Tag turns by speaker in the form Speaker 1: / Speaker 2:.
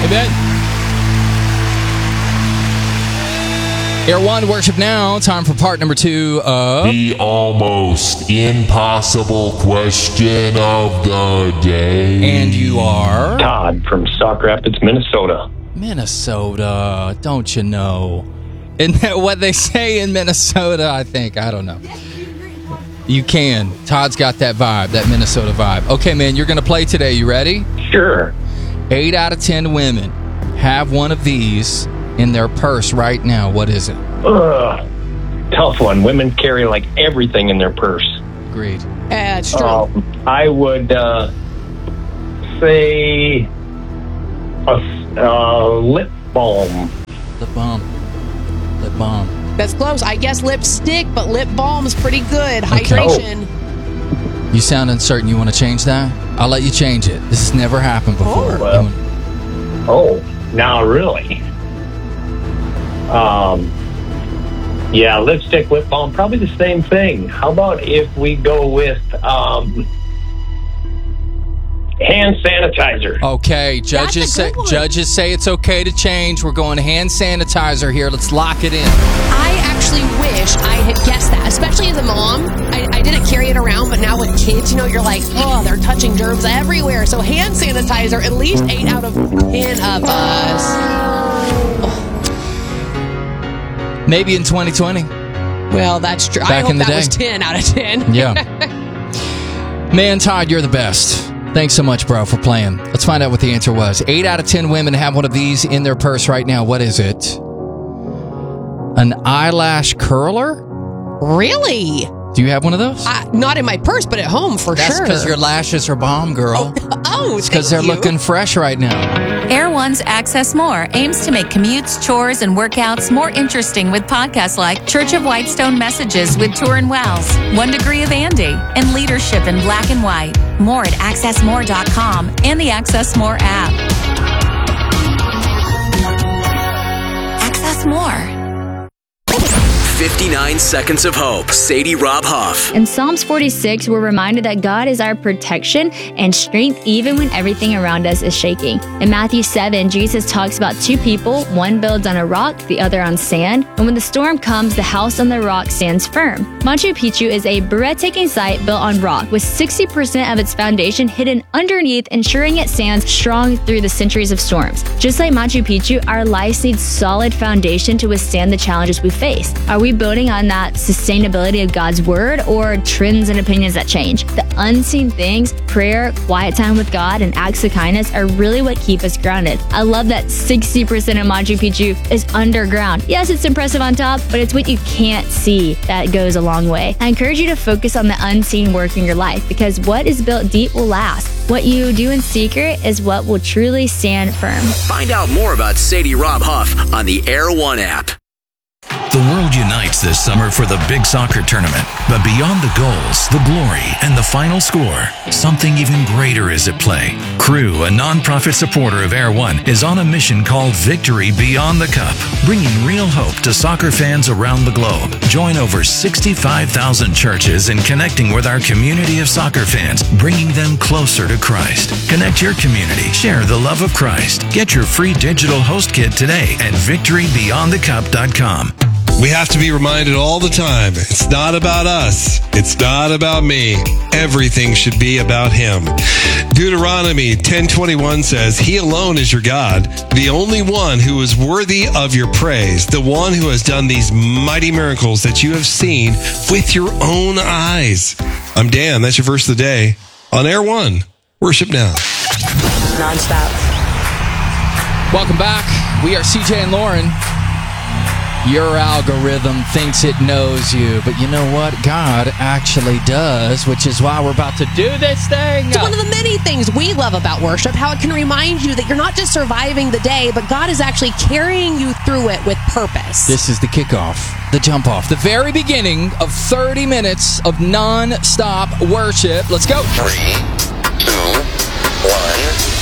Speaker 1: Hey, Ben. Air One, worship now. Time for part number 2 of
Speaker 2: the almost impossible question of the day.
Speaker 1: And you are?
Speaker 3: Todd from Stock Rapids, Minnesota.
Speaker 1: Minnesota, don't you know? Isn't that what they say in Minnesota, I think? I don't know. You can. Todd's got that vibe, that Minnesota vibe. Okay, man, you're going to play today. You ready?
Speaker 3: Sure.
Speaker 1: 8 out of 10 women have one of these in their purse right now. What is it?
Speaker 3: Ugh. Tough one. Women carry like everything in their purse.
Speaker 1: Agreed.
Speaker 4: It's true.
Speaker 3: I would say a lip balm.
Speaker 1: Lip balm. Lip balm.
Speaker 4: That's close. I guess lipstick, but lip balm's pretty good. Hydration.
Speaker 1: You sound uncertain. You want to change that? I'll let you change it. This has never happened before.
Speaker 3: Now really? Yeah, lipstick, lip balm, probably the same thing. How about if we go with hand sanitizer?
Speaker 1: Okay, judges say it's okay to change. We're going to hand sanitizer here. Let's lock it in.
Speaker 4: I actually wish I had guessed that, especially as a mom. I didn't carry it around, but now with kids, you're like, oh, they're touching germs everywhere. So hand sanitizer, at least 8 out of 10 of us.
Speaker 1: Maybe in 2020.
Speaker 4: Well, that's true.
Speaker 1: Back
Speaker 4: I hope
Speaker 1: in the
Speaker 4: that
Speaker 1: day.
Speaker 4: was 10 out of 10.
Speaker 1: Yeah. Man, Todd, you're the best. Thanks so much, bro, for playing. Let's find out what the answer was. 8 out of 10 women have one of these in their purse right now. What is it? An eyelash curler?
Speaker 4: Really?
Speaker 1: Do you have one of those?
Speaker 4: Not in my purse, but at home for
Speaker 1: That's
Speaker 4: sure.
Speaker 1: because your lashes are bomb, girl. It's because they're looking fresh right now.
Speaker 5: Air One's Access More aims to make commutes, chores, and workouts more interesting with podcasts like Church of Whitestone Messages with Turin Wells, 1 Degree of Andy, and Leadership in Black and White. More at accessmore.com and the Access More app. Access More.
Speaker 6: 59 Seconds of Hope, Sadie Rob Huff.
Speaker 7: In Psalms 46, we're reminded that God is our protection and strength even when everything around us is shaking. In Matthew 7, Jesus talks about 2 people, one builds on a rock, the other on sand, and when the storm comes, the house on the rock stands firm. Machu Picchu is a breathtaking site built on rock, with 60% of its foundation hidden underneath, ensuring it stands strong through the centuries of storms. Just like Machu Picchu, our lives need solid foundation to withstand the challenges we face. Are we building on that sustainability of God's word or trends and opinions that change? The unseen things, prayer, quiet time with God, and acts of kindness are really what keep us grounded. I love that 60% of Machu Picchu is underground. Yes, it's impressive on top, but it's what you can't see that goes a long way. I encourage you to focus on the unseen work in your life, because what is built deep will last. What you do in secret is what will truly stand firm.
Speaker 6: Find out more about Sadie Rob Huff on the Air One app.
Speaker 8: The world unites this summer for the big soccer tournament. But beyond the goals, the glory, and the final score, something even greater is at play. Crew, a nonprofit supporter of Air One, is on a mission called Victory Beyond the Cup, bringing real hope to soccer fans around the globe. Join over 65,000 churches in connecting with our community of soccer fans, bringing them closer to Christ. Connect your community. Share the love of Christ. Get your free digital host kit today at victorybeyondthecup.com.
Speaker 9: We have to be reminded all the time, it's not about us. It's not about me. Everything should be about Him. Deuteronomy 10:21 says, He alone is your God, the only one who is worthy of your praise, the one who has done these mighty miracles that you have seen with your own eyes. I'm Dan. That's your verse of the day on Air One. Worship now.
Speaker 4: Nonstop.
Speaker 1: Welcome back. We are CJ and Lauren. Your algorithm thinks it knows you, but you know what? God actually does, which is why we're about to do this thing.
Speaker 4: It's one of the many things we love about worship, how it can remind you that you're not just surviving the day, but God is actually carrying you through it with purpose.
Speaker 1: This is the kickoff, the jump off, the very beginning of 30 minutes of non-stop worship. Let's go.
Speaker 6: 3, 2, 1.